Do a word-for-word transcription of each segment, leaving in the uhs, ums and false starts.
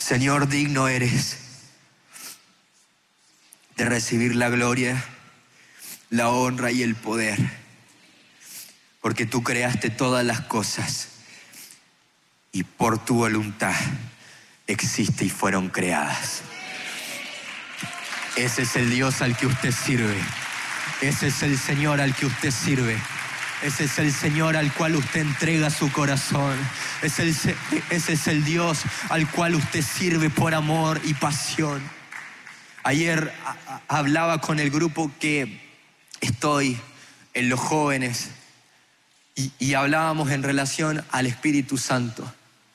Señor, digno eres de recibir la gloria, la honra y el poder, porque tú creaste todas las cosas y por tu voluntad existe y fueron creadas. Ese es el Dios al que usted sirve. Ese es el Señor al que usted sirve. Ese es el Señor al cual usted entrega su corazón. Ese es el, ese es el Dios al cual usted sirve por amor y pasión. Ayer a, a, hablaba con el grupo que estoy en los jóvenes y, y hablábamos en relación al Espíritu Santo.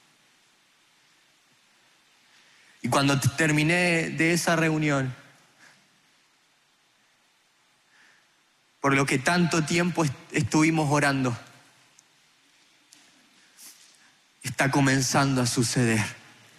Y cuando terminé de esa reunión, por lo que tanto tiempo estuvimos orando, está comenzando a suceder.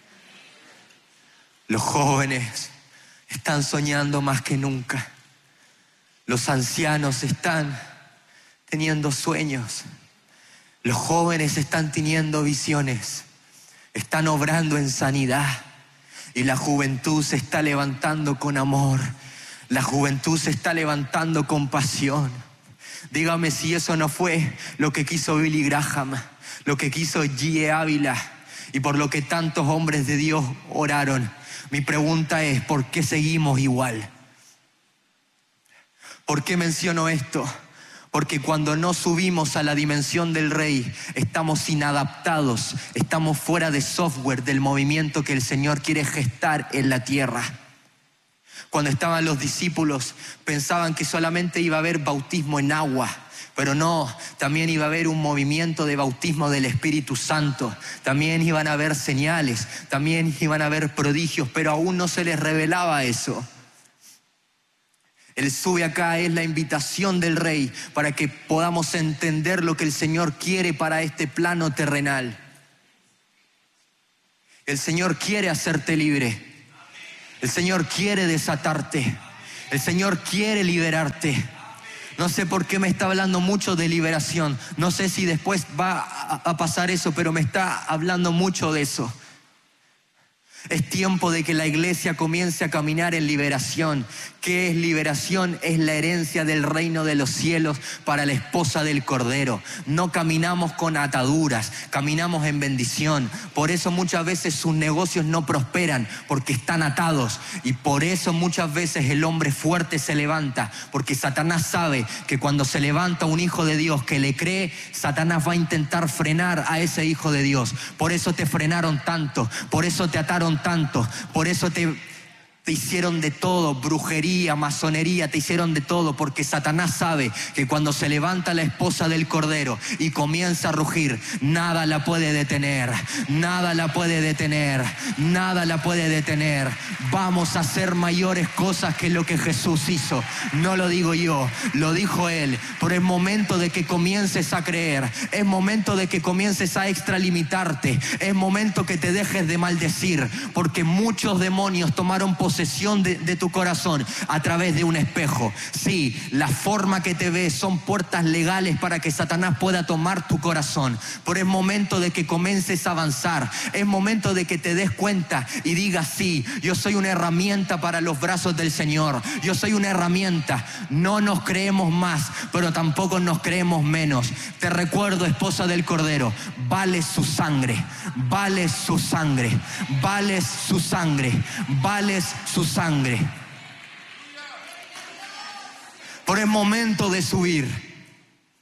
Los jóvenes están soñando más que nunca. Los ancianos están teniendo sueños. Los jóvenes están teniendo visiones. Están obrando en sanidad. Y la juventud se está levantando con amor. La juventud se está levantando con pasión. Dígame si eso no fue lo que quiso Billy Graham, lo que quiso G E Ávila y por lo que tantos hombres de Dios oraron. Mi pregunta es, ¿por qué seguimos igual? ¿Por qué menciono esto? Porque cuando no subimos a la dimensión del Rey, estamos inadaptados, estamos fuera de software del movimiento que el Señor quiere gestar en la tierra. Cuando estaban los discípulos, pensaban que solamente iba a haber bautismo en agua, pero no, también iba a haber un movimiento de bautismo del Espíritu Santo, también iban a haber señales, también iban a haber prodigios, pero aún no se les revelaba eso. El sube acá es la invitación del Rey para que podamos entender lo que el Señor quiere para este plano terrenal. El Señor quiere hacerte libre. El Señor quiere desatarte. El Señor quiere liberarte. No sé por qué me está hablando mucho de liberación. No sé si después va a pasar eso, pero me está hablando mucho de eso. Es tiempo de que la iglesia comience a caminar en liberación. ¿Qué es liberación? Es la herencia del reino de los cielos para la esposa del Cordero. No caminamos con ataduras, caminamos en bendición. Por eso muchas veces sus negocios no prosperan, porque están atados. Y por eso muchas veces el hombre fuerte se levanta, porque Satanás sabe que cuando se levanta un hijo de Dios que le cree, Satanás va a intentar frenar a ese hijo de Dios. Por eso te frenaron tanto, por eso te ataron tanto, por eso te, te hicieron de todo, brujería, masonería, te hicieron de todo, porque Satanás sabe que cuando se levanta la esposa del Cordero y comienza a rugir, nada la puede detener, nada la puede detener, nada la puede detener. Vamos a hacer mayores cosas que lo que Jesús hizo. No lo digo yo, lo dijo Él. Pero es momento de que comiences a creer, es momento de que comiences a extralimitarte, es momento que te dejes de maldecir, porque muchos demonios tomaron posesión de, de tu corazón a través de un espejo. Sí, la forma que te ves son puertas legales para que Satanás pueda tomar tu corazón, pero es momento de que comiences a avanzar, es momento de que te des cuenta y digas, sí, yo soy una herramienta para los brazos del Señor, yo soy una herramienta. No nos creemos más, pero tampoco nos creemos menos. Te recuerdo, esposa del Cordero, vale su sangre, vale su sangre, vale su sangre, vale su sangre. Pero es momento de subir.